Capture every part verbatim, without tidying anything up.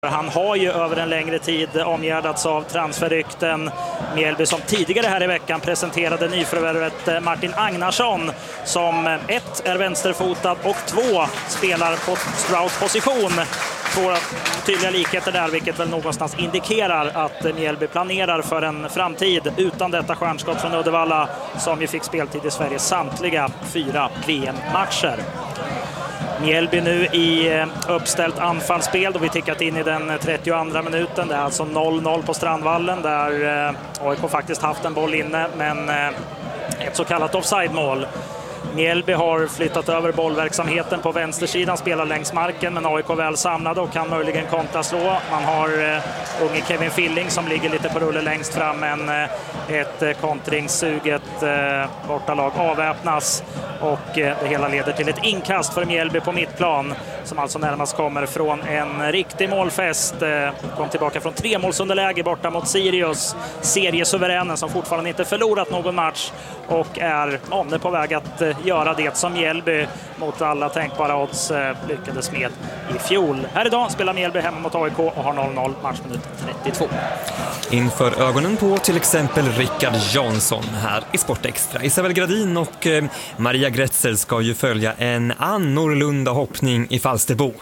Han har ju över en längre tid omgärdats av transferrykten. Mjällby som tidigare här i veckan presenterade nyförvärvet Martin Agnarsson som ett är vänsterfotad och två spelar på Strauss position. Två tydliga likheter där, vilket väl någonstans indikerar att Mjällby planerar för en framtid utan detta stjärnskott från Uddevalla som ju fick speltid i Sveriges samtliga fyra V M-matcher. Mjällby nu i uppställt anfallsspel då vi tickat in i den trettioandra minuten. Det är alltså noll noll på Strandvallen där A I K faktiskt haft en boll inne, men ett så kallat offside-mål. Mjällby har flyttat över bollverksamheten på vänstersidan, spelar längs marken, men A I K väl samlade och kan möjligen kontraslå. Man har uh, unge Kevin Filling som ligger lite på rulle längst fram, men uh, ett uh, kontringssuget uh, bortalag avväpnas och uh, det hela leder till ett inkast för Mjällby på mittplan som alltså närmast kommer från en riktig målfest. Uh, kom tillbaka från tre målsunderläge borta mot Sirius, seriesuveränen som fortfarande inte förlorat någon match och är om det på väg att uh, göra det som Mjällby mot alla tänkbara odds eh, lyckades med i fjol. Här idag spelar Mjällby hemma mot A I K och har noll noll, matchminut trettiotvå. Inför ögonen på till exempel Rickard Jansson här i Sportextra. Isabel Gradin och eh, Maria Gretzel ska ju följa en annorlunda hoppning i Falsterbo.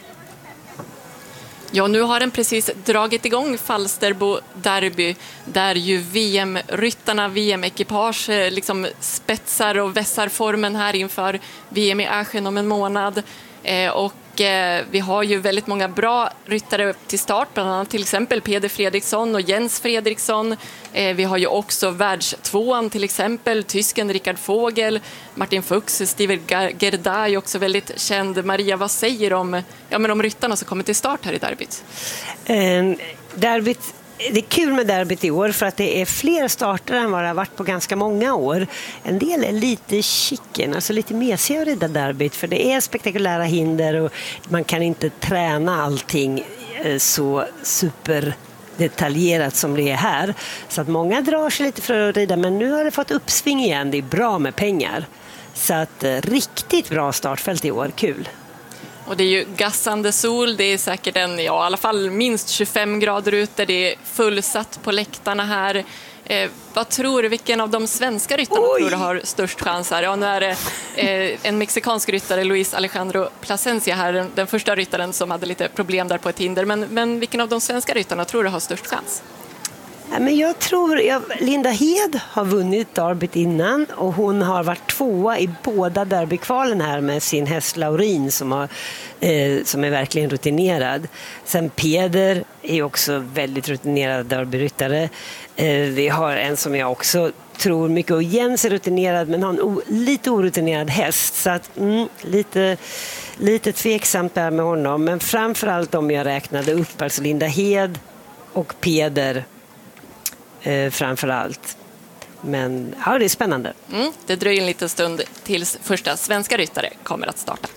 Ja, nu har den precis dragit igång Falsterbo derby där ju V M-ryttarna, V M-ekipage liksom spetsar och vässar formen här inför V M i Aschen om en månad. Eh, och eh, vi har ju väldigt många bra ryttare till start, bland annat till exempel Peder Fredriksson och Jens Fredriksson. Eh, vi har ju också världstvåan till exempel, tysken Rickard Vogel, Martin Fuchs, Steven Gerdai också väldigt känd. Maria, vad säger om, ja, men om ryttarna som kommer till start här i derbyt? Um, derbyt Det är kul med derbyt i år för att det är fler starter än vad det har varit på ganska många år. En del är lite chicken, alltså lite mesigare i det derbyt för det är spektakulära hinder och man kan inte träna allting så superdetaljerat som det är här. Så att många drar sig lite för att rida, men nu har det fått uppsving igen, det är bra med pengar. Så att riktigt bra startfält i år, kul. Och det är ju gassande sol, det är säkert en, ja, i alla fall minst tjugofem grader ute, det är fullsatt på läktarna här. Eh, vad tror du, vilken av de svenska ryttarna Oj. tror du har störst chans här? Ja, nu är det eh, en mexikansk ryttare, Luis Alejandro Plasencia här, den, den första ryttaren som hade lite problem där på ett hinder. Men, men vilken av de svenska ryttarna tror du har störst chans? Men jag tror, jag, Linda Hed har vunnit derbyt innan och hon har varit tvåa i båda derbykvalen här med sin häst Laurin som, har, eh, som är verkligen rutinerad. Sen Peder är också väldigt rutinerad derbyryttare. Eh, vi har en som jag också tror mycket, och Jens är rutinerad men har en o, lite orutinerad häst, så att mm, lite, lite tveksamt där med honom. Men framförallt om jag räknade upp, alltså Linda Hed och Peder Eh, framför allt. Men ja, det är spännande. Mm, det dröjer en liten stund tills första svenska ryttare kommer att starta.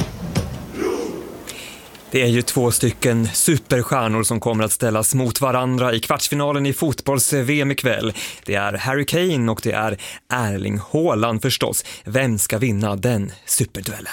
Det är ju två stycken superstjärnor som kommer att ställas mot varandra i kvartsfinalen i fotbolls-V M ikväll. Det är Harry Kane och det är Erling Haaland förstås. Vem ska vinna den superduellen?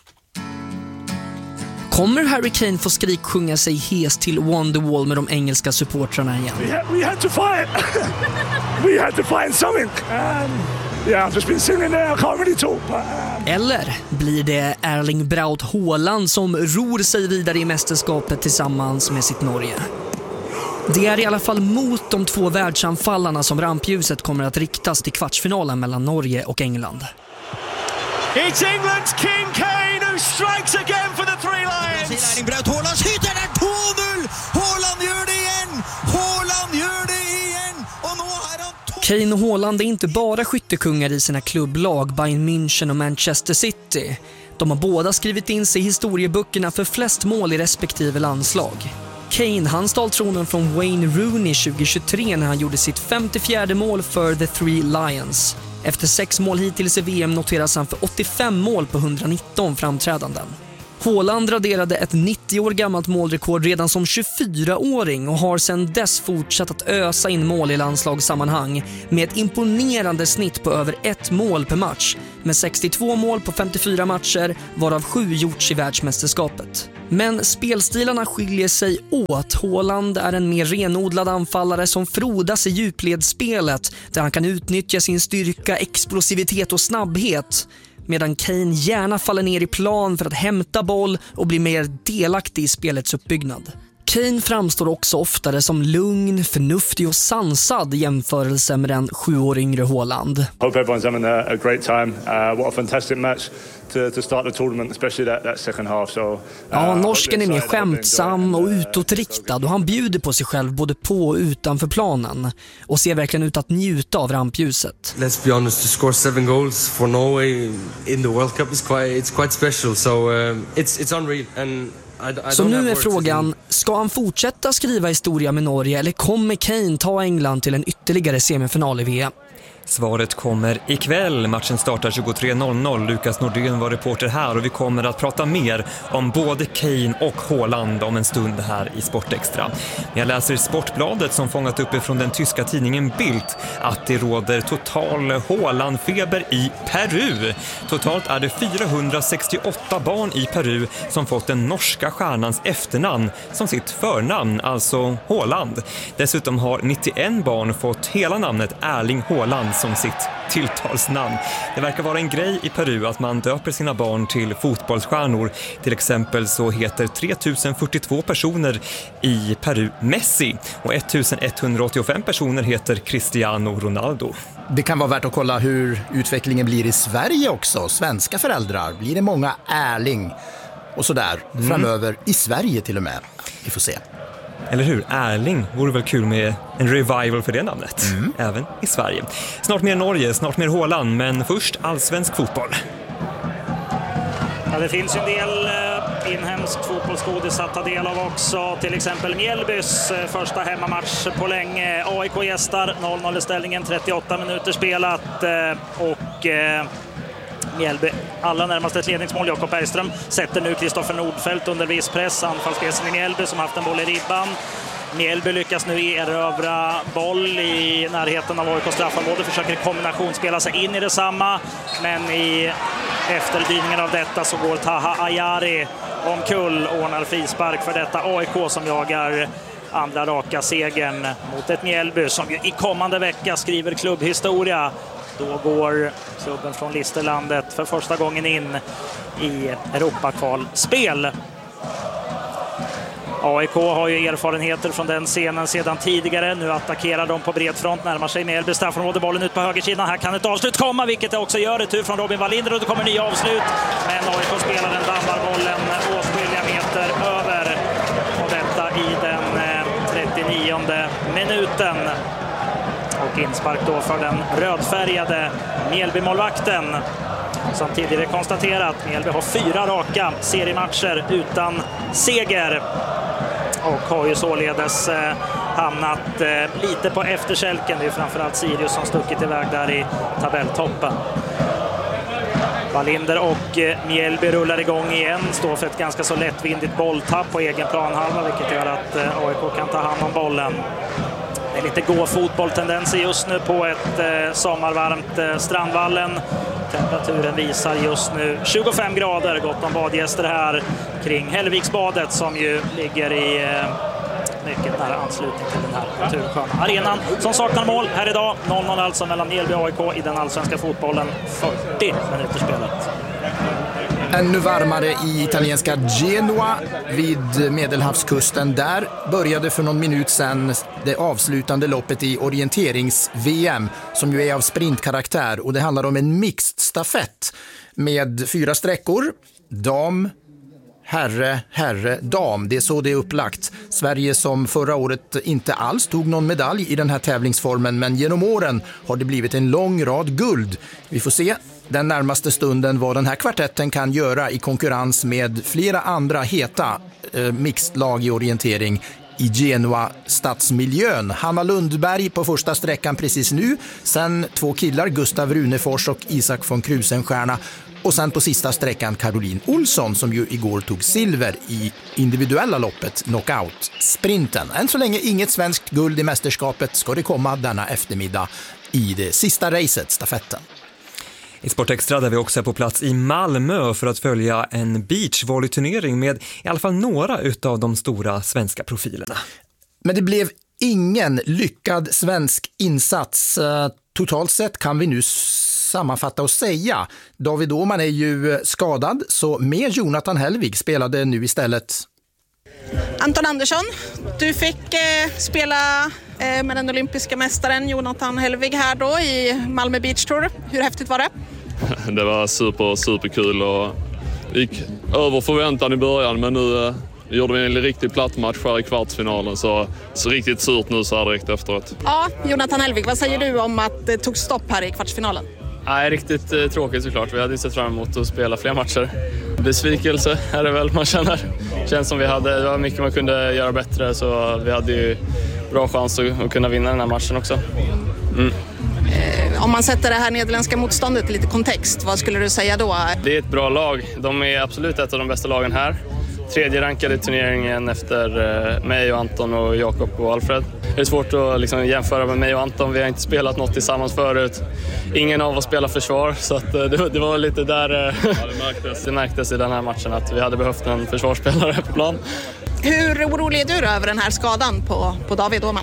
Kommer Harry Kane få skriksjunga sig hes till Wonderwall med de engelska supportrarna igen? We had, we had to fight. We had to find something. Um, yeah, I've just been singing there. I can't really talk. But, um... Eller blir det Erling Braut Haaland som ror sig vidare i mästerskapet tillsammans med sitt Norge? Det är i alla fall mot de två världsanfallarna som rampljuset kommer att riktas till kvartsfinalen mellan Norge och England. It's England's King Kane who strikes again for the Three Lions. Erling Braut Haaland skjuter där, två noll. Haaland gör det igen. Haaland gör det igen. Och nu har han Kane och Haaland är inte bara skyttekungar i sina klubblag Bayern München och Manchester City. De har båda skrivit in sig i historieböckerna för flest mål i respektive landslag. Kane, han stal tronen från Wayne Rooney tjugohundratjugotre när han gjorde sitt femtiofjärde mål för The Three Lions. Efter sex mål hittills i V M noteras han för åttiofem mål på etthundranitton framträdanden. Haaland raderade ett nittio år gammalt målrekord redan som tjugofyraåring och har sedan dess fortsatt att ösa in mål i landslagssammanhang med ett imponerande snitt på över ett mål per match med sextiotvå mål på femtiofyra matcher, varav sju gjorts i världsmästerskapet. Men spelstilarna skiljer sig åt. Haaland är en mer renodlad anfallare som frodas i djupledsspelet där han kan utnyttja sin styrka, explosivitet och snabbhet, medan Kane gärna faller ner i plan för att hämta boll och bli mer delaktig i spelets uppbyggnad. Kane framstår också oftare som lugn, förnuftig och sansad i jämförelse med den sju år yngre Haaland. Hope everyone's having a, a great time. Uh, what a fantastic match to, to start the tournament, especially that, that second half. So, uh, ja, norsken är mer skämtsam och utåtriktad och han bjuder på sig själv både på och utanför planen och ser verkligen ut att njuta av rampljuset. Let's be honest, to score seven goals for Norway in the World Cup is quite, it's quite special. So uh, it's, it's unreal and Så nu är frågan, ska han fortsätta skriva historia med Norge eller kommer Kane ta England till en ytterligare semifinal i V M? Svaret kommer ikväll. Matchen startar tjugotre noll noll. Lukas Nordén var reporter här och vi kommer att prata mer om både Kane och Haaland om en stund här i Sportextra. Jag läser i Sportbladet som fångat upp ifrån den tyska tidningen Bild att det råder total Haaland-feber i Peru. Totalt är det fyrahundrasextioåtta barn i Peru som fått den norska stjärnans efternamn som sitt förnamn, alltså Haaland. Dessutom har nittioett barn fått hela namnet Erling Haaland som sitt tilltalsnamn. Det verkar vara en grej i Peru att man döper sina barn till fotbollsstjärnor. Till exempel så heter tre tusen fyrtiotvå personer i Peru Messi och ettusenetthundraåttiofem personer heter Cristiano Ronaldo. Det kan vara värt att kolla hur utvecklingen blir i Sverige också. Svenska föräldrar, blir det många Erling och sådär mm. framöver i Sverige till och med. Vi får se. Eller hur? Erling vore väl kul med en revival för det namnet. Mm. Även i Sverige. Snart mer Norge, snart mer Haaland, men först allsvensk fotboll. Ja, det finns ju en del eh, inhemsk fotbollsgodis att ta del av också. Till exempel Mjällbys eh, första hemmamatch på länge. A I K gästar, noll noll i ställningen, trettioåtta minuter spelat eh, och... Eh, Mjällby allra närmaste ett ledningsmål. Jakob Bergström sätter nu Kristoffer Nordfeldt under viss press. Anfallsspelsen i Mjällby som haft en boll i ribban. Mjällby lyckas nu erövra boll i närheten av A I K straffområde. Försöker kombinationsspela sig in i detsamma. Men i efterdyningen av detta så går Taha Ayari omkull. Ordnar frispark för detta A I K som jagar andra raka segern mot ett Mjällby som i kommande vecka skriver klubbhistoria. Då går klubben från Listerlandet för första gången in i Europakvalspel. A I K har ju erfarenheter från den scenen sedan tidigare. Nu attackerar de på bred front, närmar sig Mjällby straffområde, bollen ut på högersidan. Här kan ett avslut komma, vilket det också gör. Tur från Robin Wallinder och det kommer nya avslut. Men A I K-spelaren dammar bollen åtskilliga meter över. Och detta i den trettionionde minuten. Och inspark då för den rödfärgade Mjällby-målvakten. Som tidigare konstaterat, Mjällby har fyra raka seriematcher utan seger. Och har ju således eh, hamnat eh, lite på efterkälken. Det är framförallt Sirius som stuckit iväg där i tabelltoppen. Wallinder och eh, Mjällby rullar igång igen. Står för ett ganska så lättvindigt bolltapp på egen planhalva, vilket gör att eh, A I K kan ta hand om bollen. Det är lite gå-fotbolltendenser just nu på ett eh, sommarvarmt eh, Strandvallen. Temperaturen visar just nu tjugofem grader, gott om badgäster här kring Hällviksbadet som ju ligger i eh, mycket nära anslutning till den här natursköna arenan som saknar mål här idag. noll noll alltså mellan Mjällby och A I K i den allsvenska fotbollen. fyrtio minuter spelet. Ännu varmare i italienska Genoa vid Medelhavskusten. Där började för någon minut sedan det avslutande loppet i orienterings-V M som ju är av sprintkaraktär, och det handlar om en mixed stafett med fyra sträckor. Dam, herre, herre, dam. Det är så det är upplagt. Sverige som förra året inte alls tog någon medalj i den här tävlingsformen, men genom åren har det blivit en lång rad guld. Vi får se den närmaste stunden vad den här kvartetten kan göra i konkurrens med flera andra heta eh, mixed-lag i orientering i Genoa stadsmiljön. Hanna Lundberg på första sträckan precis nu. Sen två killar, Gustav Runefors och Isak von Krusenstjerna. Och sen på sista sträckan Caroline Olsson som ju igår tog silver i individuella loppet knockout-sprinten. Än så länge inget svenskt guld i mästerskapet ska det komma denna eftermiddag i det sista racet, stafetten. I Sportextra där vi också är på plats i Malmö för att följa en beachvolleyturnering med i alla fall några utav de stora svenska profilerna. Men det blev ingen lyckad svensk insats. Totalt sett kan vi nu sammanfatta och säga. David Åhman är ju skadad, så med Jonathan Hellvig spelade nu istället Anton Andersson. Du fick eh, spela eh, med den olympiska mästaren Jonathan Hellvig här då i Malmö Beach Tour. Hur häftigt var det? Det var super, superkul och gick över förväntan i början, men nu eh, gjorde vi en riktigt platt match här i kvartsfinalen, så, så riktigt surt nu så här direkt efteråt. Ja, Jonathan Hellvig, vad säger du om att det tog stopp här i kvartsfinalen? Nej, riktigt eh, tråkigt såklart. Vi hade sett fram emot att spela fler matcher. Besvikelse är det väl man känner. Känns som vi hade, det var mycket man kunde göra bättre, så vi hade ju bra chans att, att kunna vinna den här matchen också. Mm. Eh, om man sätter det här nederländska motståndet i lite kontext, vad skulle du säga då? Det är ett bra lag. De är absolut ett av de bästa lagen här. Tredje rankade i turneringen efter eh, mig och Anton och Jakob och Alfred. Det är svårt att liksom, jämföra med mig och Anton. Vi har inte spelat något tillsammans förut. Ingen av oss spelar försvar, så att, eh, det, det var lite där eh, ja, det, märktes. det märktes i den här matchen att vi hade behövt en försvarsspelare på plan. Hur orolig är du över den här skadan på, på David Åhman?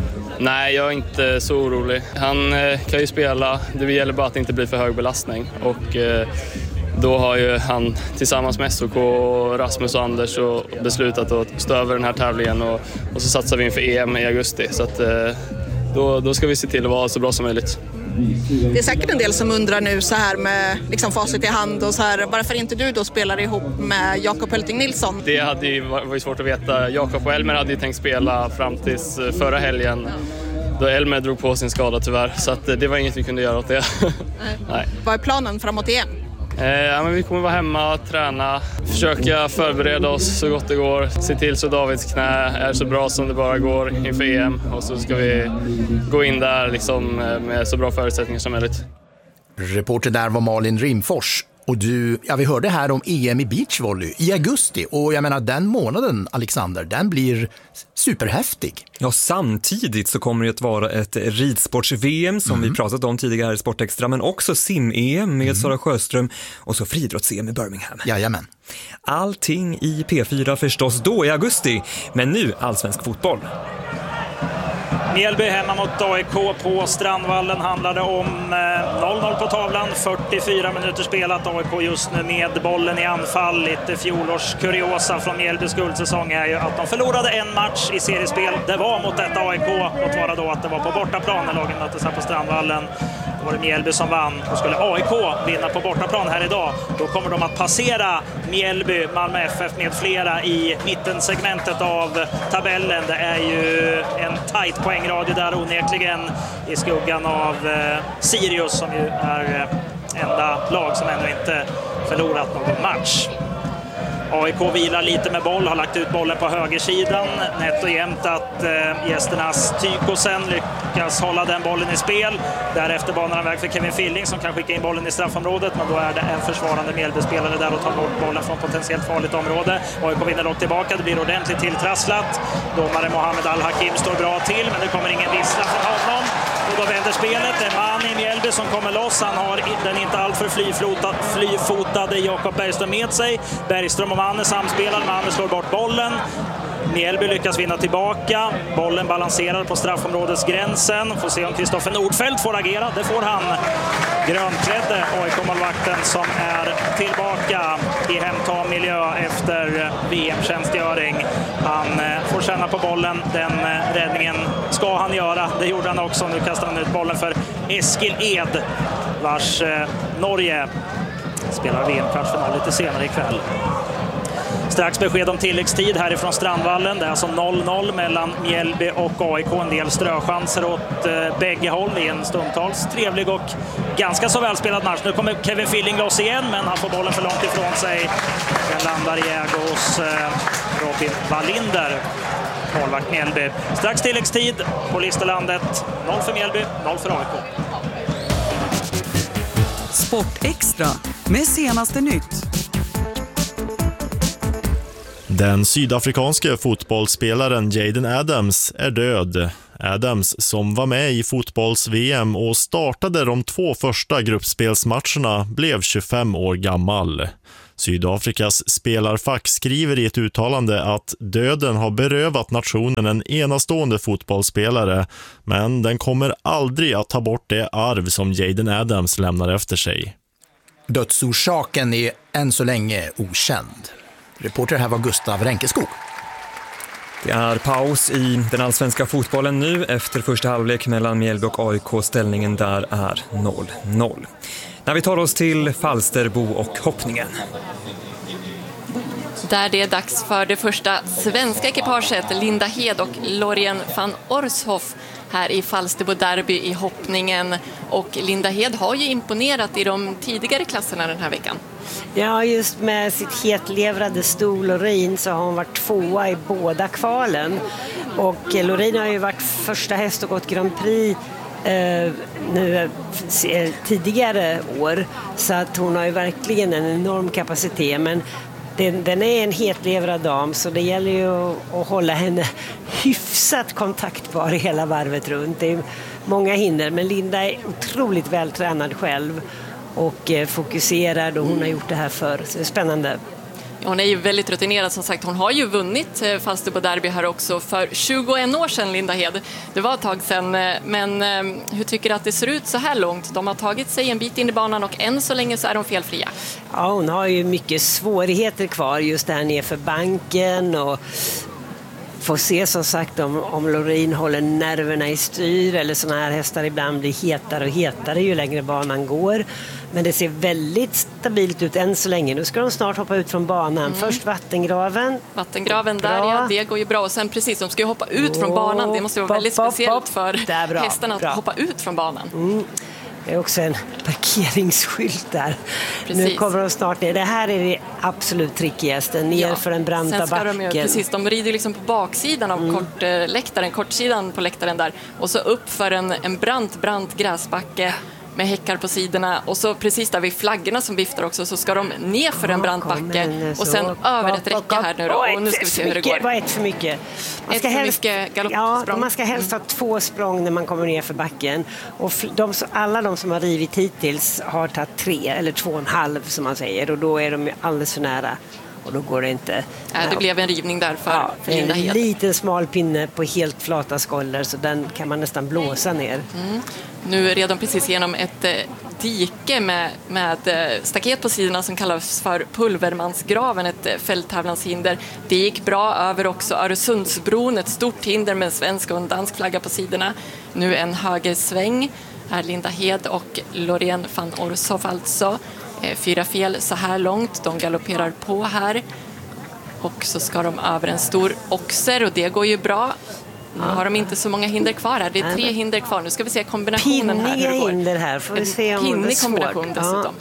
Nej, jag är inte så orolig. Han eh, kan ju spela. Det gäller bara att det inte blir för hög belastning. Och eh, då har ju han tillsammans med S O K, Rasmus och Anders och beslutat att stå över den här tävlingen. Och, och så satsar vi inför E M i augusti. Så att, eh, då, då ska vi se till att vara så bra som möjligt. Det är säkert en del som undrar nu så här med liksom facit i hand och så här, varför inte du då spelar ihop med Jakob Hölting Nilsson? Det hade ju, var ju svårt att veta. Jakob och Elmer hade ju tänkt spela fram tills förra helgen. Då Elmer drog på sin skada tyvärr, så att det var inget vi kunde göra åt det. Nej. Nej. Vad är planen framåt E M? Eh, ja, men vi kommer vara hemma, träna, försöka förbereda oss så gott det går. Se till så Davids knä är så bra som det bara går inför E M. Och så ska vi gå in där liksom med så bra förutsättningar som möjligt. Reporter där var Malin Rimfors. Och du, ja, vi hörde här om E M i beachvolley i augusti. Och jag menar, den månaden, Alexander, den blir superhäftig. Ja, samtidigt så kommer det att vara ett ridsports-V M som mm. vi pratat om tidigare i Sportextra, men också sim-E M med mm. Sara Sjöström och så friidrotts-E M i Birmingham. Jajamän. Allting i P fyra förstås då i augusti, men nu allsvensk fotboll. Mjällby hemma mot A I K på Strandvallen handlade om noll noll på tavlan, fyrtiofyra minuter spelat. A I K just nu med bollen i anfall. Lite fjolårs kuriosa från Mjällbys guldsäsong är ju att de förlorade en match i seriespel. Det var mot detta A I K, låt vara då att det var på bortaplan när lagen möttes här på Strandvallen. Då var det Mjällby som vann, och skulle A I K vinna på bortaplan här idag, då kommer de att passera Mjällby, Malmö F F med flera i mittensegmentet av tabellen. Det är ju en tajt poängradio där onekligen i skuggan av eh, Sirius som ju är eh, enda lag som ännu inte förlorat någon match. A I K vilar lite med boll, har lagt ut bollen på högersidan. Nätt och jämnt att eh, gästernas Tykosen lyckas hålla den bollen i spel. Därefter banar han väg för Kevin Filling som kan skicka in bollen i straffområdet, men då är det en försvarande Mjällby-spelare där och tar bort bollen från potentiellt farligt område. A I K vinner dock tillbaka, det blir ordentligt tilltrasslat. Domare Mohamed Al-Hakim står bra till, men det kommer ingen vissla från honom. Och då vänder spelet. Det är man i Mjällby som kommer loss. Han har den inte alltför flyfotade, flyfotade Jakob Bergström med sig. Bergström och Manne samspelar. Manne slår bort bollen. Mjällby lyckas vinna tillbaka. Bollen balanserar på straffområdesgränsen. Får se om Kristoffer Nordfeldt får agera. Det får han. Grönklädde A I K-målvakten som är tillbaka i hemtam miljö efter V M-tjänstgöring. Han får känna på bollen. Den räddningen ska han göra. Det gjorde han också. Nu kastar han ut bollen för Eskil Ed, vars Norge spelar V M-kvartsfinal lite senare ikväll. Strax besked om tilläggstid härifrån Strandvallen. Det är alltså noll noll mellan Mjällby och A I K. En del ströchanser åt eh, bägge håll i en stundtals trevlig och ganska så välspelad match. Nu kommer Kevin Filling loss igen, men han får bollen för långt ifrån sig. Den landar i ägo hos eh, Robin Wallinder, målvakt Mjällby. Strax tilläggstid på Listerlandet. noll för Mjällby, noll för A I K. Sport Extra med senaste nytt. Den sydafrikanske fotbollsspelaren Jaden Adams är död. Adams, som var med i fotbolls-V M och startade de två första gruppspelsmatcherna, blev tjugofem år gammal. Sydafrikas spelarfack skriver i ett uttalande att döden har berövat nationen en enastående fotbollsspelare, men den kommer aldrig att ta bort det arv som Jaden Adams lämnar efter sig. Dödsorsaken är än så länge okänd. Reporter här var Gustav Ränkeskog. Det är paus i den allsvenska fotbollen nu efter första halvlek mellan Mjällby och A I K. Ställningen där är noll noll. När vi tar oss till Falsterbo och hoppningen. Där det är dags för det första svenska ekipaget, Linda Hed och Lorien van Orshoff här i Falsterbo derby i hoppningen. Och Linda Hed har ju imponerat i de tidigare klasserna den här veckan. Ja, just med sitt hetlevrade sto Loreen så har hon varit tvåa i båda kvalen. Och Loreen har ju varit första häst och gått Grand Prix eh, nu, eh, tidigare år. Så att hon har ju verkligen en enorm kapacitet. Men den, den är en hetlevrad dam, så det gäller ju att, att hålla henne hyfsat kontaktbar hela varvet runt. Det är många hinder, men Linda är otroligt vältränad själv och fokuserad, och hon har gjort det här förr, så det är spännande. Hon är ju väldigt rutinerad som sagt. Hon har ju vunnit Falsterbo derby här också för tjugoett år sedan, Linda Hed. Det var ett tag sedan, men hur tycker du att det ser ut så här långt? De har tagit sig en bit in i banan och än så länge så är de felfria. Ja, hon har ju mycket svårigheter kvar just där nere för banken, och får se som sagt om, om Loreen håller nerverna i styr, eller såna här hästar ibland blir hetare och hetare ju längre banan går. Men det ser väldigt stabilt ut än så länge. Nu ska de snart hoppa ut från banan. Mm. Först vattengraven. Vattengraven där, ja, det går ju bra. Och sen precis, de ska ju hoppa ut oh, från banan. Det måste vara väldigt pop, speciellt pop. för hästarna att bra. hoppa ut från banan. Mm. Det är också en parkeringsskylt där. Precis. Nu kommer de snart ner. Det här är det absolut trickigaste. Ner ja. för en branta Sen ska backen. De, ju, precis, de rider liksom på baksidan av mm. kort, eh, läktaren, kortsidan på läktaren där. Och så upp för en, en brant, brant gräsbacke med häckar på sidorna, och så precis där vid flaggorna som viftar också, så ska de ner för en brant backe och sen över ett räcke här nu då. Och nu ska vi se hur det går. Vad är ett för mycket? Man ska ett för helst, mycket ja, man ska helst ha två språng när man kommer ner för backen. Och de, alla de som har rivit hittills har tagit tre eller två och en halv som man säger, och då är de ju alldeles för nära. Och då går det inte. Ja, det blev en rivning där för, ja, för Linda Hed. En liten smal pinne på helt flata skollar, så den kan man nästan blåsa ner. Mm. Nu red de precis genom ett eh, dike med, med eh, staket på sidorna som kallas för Pulvermansgraven, ett eh, fälttävlanshinder. Det gick bra över också Öresundsbron, ett stort hinder med en svensk och en dansk flagga på sidorna. Nu en högersväng. Här Linda Hed och Lorien van Orshoff alltså. Fyra fel så här långt. De galopperar på här. Och så ska de över en stor oxer, och det går ju bra. Nu har de inte så många hinder kvar här. Det är tre hinder kvar. Nu ska vi se kombinationen här. Pinniga hinder här. Får vi se om pinnig det är svårt. Kombination dessutom.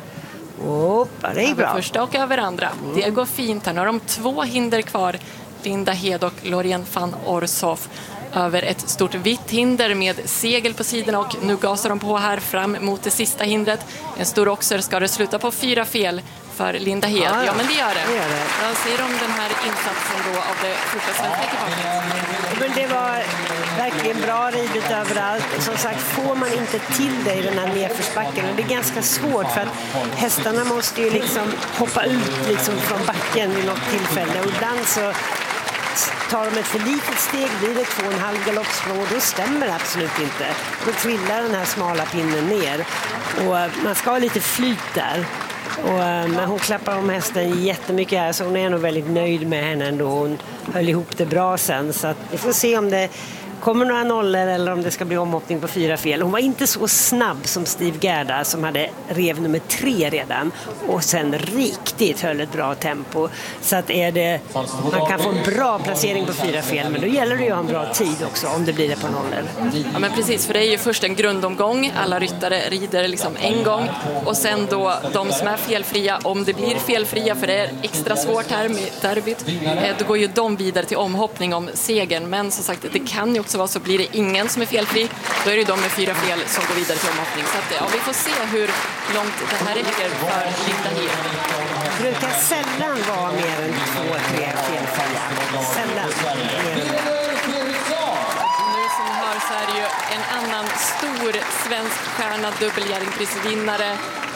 Ja. Hoppa, det är bra. Över första och över andra. Mm. Det går fint här. Nu har de två hinder kvar. Linda Hed och Lorien van Orshoff. Över ett stort vitt hinder med segel på sidorna, och nu gasar de på här fram mot det sista hindret. En stor oxer. Ska det sluta på fyra fel för Linda Hed? Ja, ja men det gör det. det, gör det. Jag ser om den här insatsen då av det första svenska ekipaget. Men det var verkligen bra ridet överallt. Som sagt, får man inte till det i den här nedförsbacken, och det är ganska svårt för att hästarna måste ju liksom hoppa ut liksom från backen vid något tillfälle, och ibland så tar de ett för litet steg, blir det två och en halv galoppsprång, och då stämmer det absolut inte. Då trillar den här smala pinnen ner, och man ska ha lite flyt där. Och, men hon klappar om hästen jättemycket här, så hon är nog väldigt nöjd med henne ändå. Hon höll ihop det bra sen, så att vi får se om det kommer några nollor eller om det ska bli omhoppning på fyra fel. Hon var inte så snabb som Steve Gerda som hade rev nummer tre redan och sen riktigt höll ett bra tempo. Så att är det, man kan få en bra placering på fyra fel, men då gäller det ju att ha en bra tid också om det blir det på nollor. Ja men precis, för det är ju först en grundomgång. Alla ryttare rider liksom en gång och sen då de som är felfria. Om det blir felfria, för det är extra svårt här med derbyt, då går ju de vidare till omhoppning om segern. Men som sagt, det kan ju också vara så, blir det ingen som är felfri, då är det de med fyra fel som går vidare till omhoppning. Så att, ja, vi får se hur långt det här räcker för Linda Hed. Det brukar sällan vara mer än två, tre felfria. Sällan. Nu som ni hör så är det ju en annan stor svensk stjärna, dubbelgäringprisvinnare.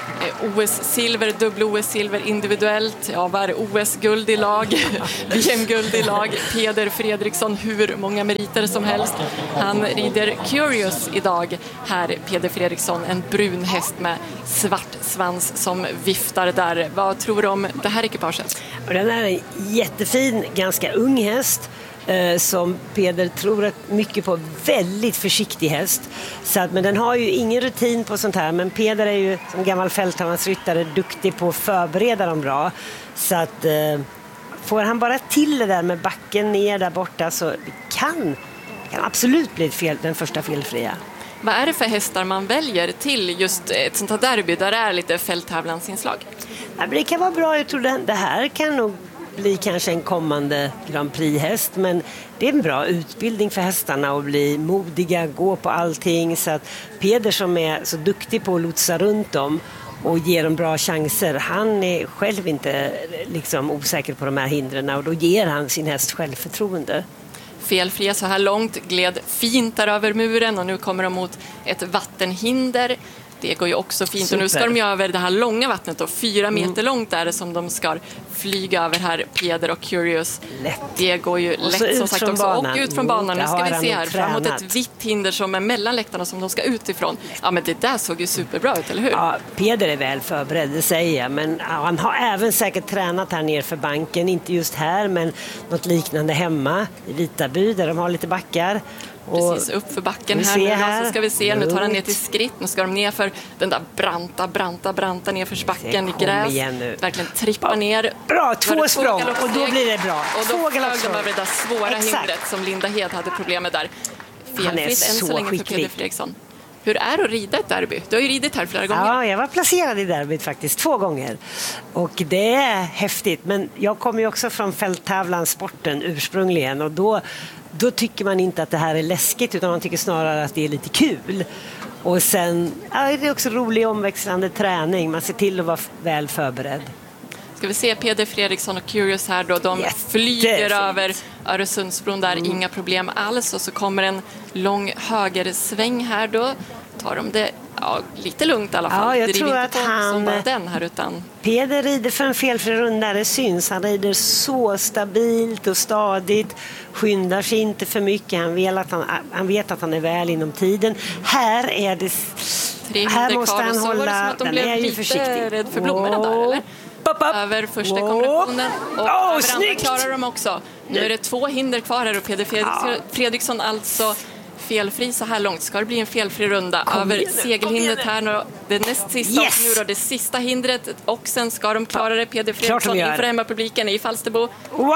O S-silver, dubbel-O S-silver individuellt. Ja, vad är det? O S-guld i lag, V M-guld i lag. Peder Fredriksson, hur många meriter som helst. Han rider Curious idag. Här Peder Fredriksson, en brun häst med svart svans som viftar där. Vad tror du om det här ekipaget? Och den är en jättefin, ganska ung häst. Eh, som Peder tror mycket på, väldigt försiktig häst. Så att, men den har ju ingen rutin på sånt här, men Peder är ju som gammal fälthavnsryttare duktig på att förbereda dem bra. Så att eh, får han bara till det där med backen ner där borta, så det kan, kan absolut bli ett fel, den första felfria. Vad är det för hästar man väljer till just ett sånt här derby där det är lite fälttävlansinslag? Ja, det kan vara bra, jag tror det, det här kan nog bli kanske en kommande Grand Prix-häst, men det är en bra utbildning för hästarna att bli modiga, gå på allting. Så att Peder som är så duktig på att lotsa runt dem och ge dem bra chanser, han är själv inte liksom osäker på de här hindren, och då ger han sin häst självförtroende. Felfria så här långt, gled fint där över muren, och nu kommer de mot ett vattenhinder. Det går ju också fint. Super. Och nu ska de ju över det här långa vattnet, och fyra meter mm. långt är det som de ska flyga över här, Peder och Curious. Lätt. Det går ju och lätt som sagt också. Och ut från banan. Nu ska vi se här, framåt ett vitt hinder som är mellan läktarna som de ska utifrån. Ja, men det där såg ju superbra ut, eller hur? Ja, Peder är väl förberedd, det säger jag. Men ja, han har även säkert tränat här ner för banken. Inte just här, men något liknande hemma i Vitaby där de har lite backar. Precis, upp för backen här nu här. Så ska vi se, nu tar han ner till skritt. Nu ska de ner för den där branta, branta, branta ner för backen i gräs. Verkligen trippa ner. Bra, två språng och då blir det bra. Och då flög de över det där svåra Exakt. hindret som Linda Hed hade problem med där. Felfritt än så länge för Peder Fredriksson. Hur är det att rida ett derby? Du har ju ridit här flera gånger. Ja, jag var placerad i derbyt faktiskt två gånger. Och det är häftigt. Men jag kommer ju också från fälttävlansporten ursprungligen. Och då, då tycker man inte att det här är läskigt, utan man tycker snarare att det är lite kul. Och sen ja, det är också rolig omväxlande träning. Man ser till att vara väl förberedd. Ska vi se Peder Fredriksson och Curious här då. De yes, flyger över Öresundsbron där, mm. inga problem alls. Och så kommer en lång högersväng här då. Tar de det ja, lite lugnt i alla fall. Ja, jag det tror att han... den här utan... Peder rider för en felfri runda, det syns. Han rider så stabilt och stadigt. Skyndar sig inte för mycket. Han vet att han, han, vet att han är väl inom tiden. Här är det... Tre här måste kvar, han och så hålla... var det som att de den blev är ju lite försiktig. rädd för blommorna wow. där, eller? Pop, pop. Över första kombinationen och oh, över snyggt. andra klarar de också. Nu är det två hinder kvar här och Peder Fredriksson ja. alltså felfri så här långt. Ska det bli en felfri runda kom över igen, segelhindret här nu. Det näst sista yes. nu då, det sista hindret och sen ska de klara det. Peder Fredriksson inför hemmapubliken i Falsterbo. Wow!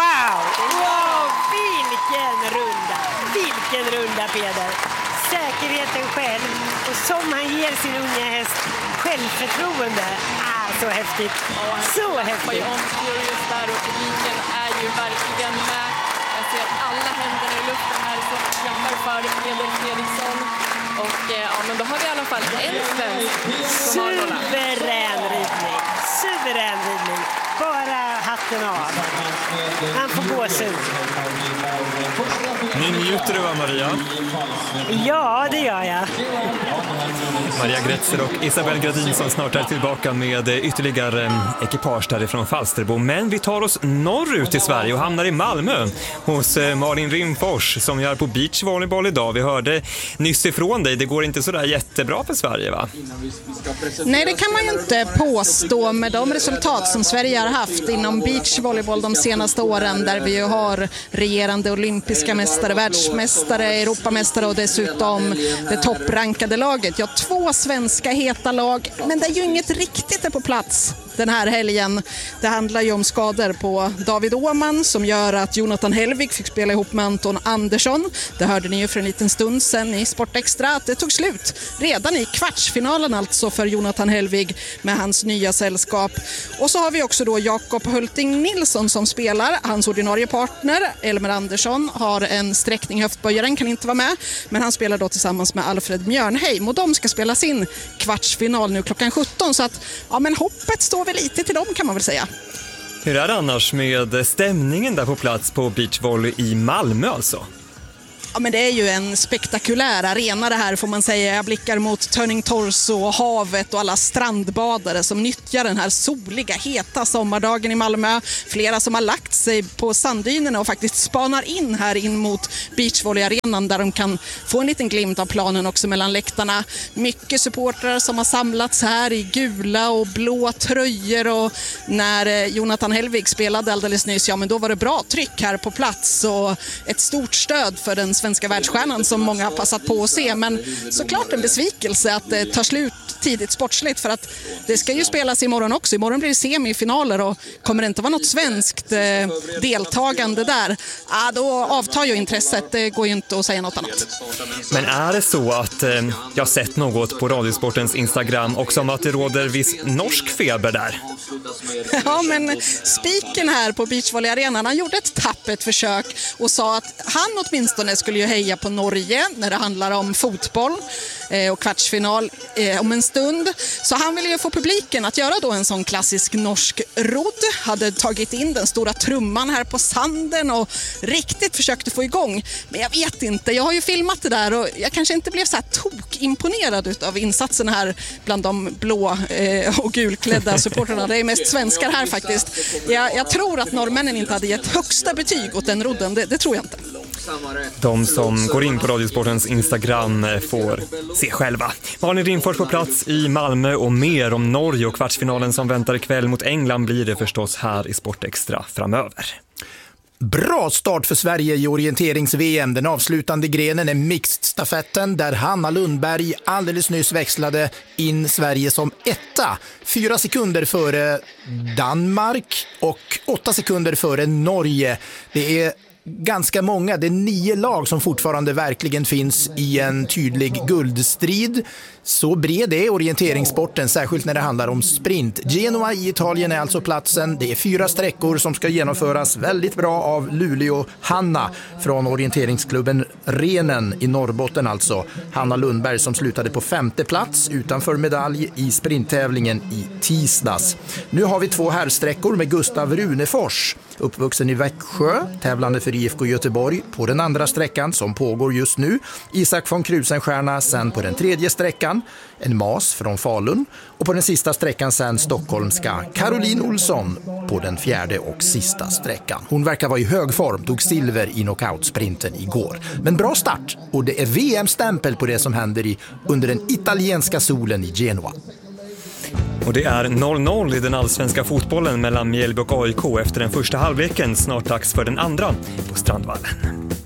Wow! Vilken runda! Vilken runda, Peder! Säkerheten själv och som han ger sin unga häst självförtroende. Ah, så häftigt. Så häftigt. Och Curious där och publiken är ju verkligen med. Jag ser alla händerna i luften här som klappar för Peder Fredriksson. Och ja, men då har vi i alla fall en svensk som har rollat. Suverän ridning. Suverän ridning. Bara hatten av. Han får gåshud. Ni njuter du av Maria? Ja, det gör jag. Maria Gretzer och Isabel Gradin som snart är tillbaka med ytterligare ekipage därifrån Falsterbo. Men vi tar oss norrut i Sverige och hamnar i Malmö hos Malin Rimfors som gör på beachvolleyboll idag. Vi hörde nyss ifrån dig, det går inte så där jättebra för Sverige, va? Nej, det kan man ju inte påstå med de resultat som Sverige har haft inom beachvolleyboll de senaste åren, där vi ju har regerande olympiska mästare, världsmästare, Europamästare och dessutom det topprankade laget. Ja, två svenska heta lag, men det är ju inget riktigt är på plats. den här helgen. Det handlar ju om skador på David Åhman som gör att Jonathan Hellvig fick spela ihop med Anton Andersson. Det hörde ni ju för en liten stund sedan i Sportextra att det tog slut redan i kvartsfinalen alltså för Jonathan Hellvig med hans nya sällskap. Och så har vi också då Jakob Hulting Nilsson som spelar. Hans ordinarie partner Elmer Andersson har en sträckning i höftböjaren, kan inte vara med. Men han spelar då tillsammans med Alfred Mjörnheim och de ska spela sin kvartsfinal nu klockan sjutton. Så att, ja men hoppet står väl lite till dem kan man väl säga. Hur är det annars med stämningen där på plats på beachvolley i Malmö alltså? Ja, men det är ju en spektakulär arena det här får man säga. Jag blickar mot Turning Torso och havet och alla strandbadare som nyttjar den här soliga, heta sommardagen i Malmö. Flera som har lagt sig på sanddynerna och faktiskt spanar in här in mot beachvolleyarenan där de kan få en liten glimt av planen också mellan läktarna. Mycket supportrar som har samlats här i gula och blå tröjor och när Jonathan Hellvig spelade alldeles nyss, ja men då var det bra tryck här på plats och ett stort stöd för den svenska världsstjärnan som många har passat på att se, men såklart en besvikelse att det tar slut tidigt sportsligt för att det ska ju spelas imorgon också. Imorgon blir det semifinaler och kommer det inte vara något svenskt eh, deltagande där, ah, då avtar ju intresset. Det går ju inte att säga något annat. Men är det så att eh, jag har sett något på Radiosportens Instagram också om att det råder viss norsk feber där? Ja, men spiken här på beachvolleyarenan, han gjorde ett tappert försök och sa att han åtminstone skulle ju heja på Norge när det handlar om fotboll eh, och kvartsfinal eh, om en stund. Så han ville ju få publiken att göra då en sån klassisk norsk rodd. Hade tagit in den stora trumman här på sanden och riktigt försökte få igång. Men jag vet inte, jag har ju filmat det där och jag kanske inte blev så här tok-imponerad av insatsen här bland de blå eh, och gulklädda supporterna. Det är mest svenskar här faktiskt. Jag, jag tror att norrmännen inte hade gett högsta betyg åt den rodden, det, det tror jag inte. De som går in på Radiosportens Instagram får se själva. Malin Rimfors på plats i Malmö och mer om Norge och kvartsfinalen som väntar ikväll mot England blir det förstås här i Sportextra framöver. Bra start för Sverige i orienterings-V M. Den avslutande grenen är mixed-stafetten där Hanna Lundberg alldeles nyss växlade in Sverige som etta. Fyra sekunder före Danmark och åtta sekunder före Norge. Det är ganska många, det är nio lag som fortfarande verkligen finns i en tydlig guldstrid. Så bred är orienteringssporten, särskilt när det handlar om sprint. Genoa i Italien är alltså platsen. Det är fyra sträckor som ska genomföras väldigt bra av Luleå Hanna från orienteringsklubben Renen i Norrbotten alltså. Hanna Lundberg som slutade på femte plats utanför medalj i sprinttävlingen i tisdags. Nu har vi två herrsträckor med Gustav Runefors, uppvuxen i Växjö, tävlande för I F K Göteborg på den andra sträckan som pågår just nu. Isak von Krusenstjerna sen på den tredje sträckan, en mas från Falun, och på den sista sträckan sen stockholmska Caroline Olsson på den fjärde och sista sträckan. Hon verkar vara i hög form, tog silver i knockout-sprinten igår. Men bra start, och det är V M-stämpel på det som händer i, under den italienska solen i Genoa. Och det är noll noll i den allsvenska fotbollen mellan Mjällby och A I K efter den första halvleken. Snart dags för den andra på Strandvallen.